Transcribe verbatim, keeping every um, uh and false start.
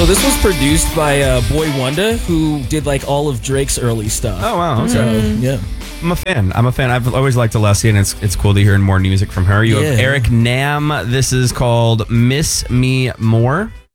this was produced by uh, Boy Wonder, who did like all of Drake's early stuff. Oh, wow. Okay. So, yeah. I'm a fan. I'm a fan. I've always liked Alessia, and it's it's cool to hear more music from her. You Yeah. have Eric Nam. This is called Miss Me More.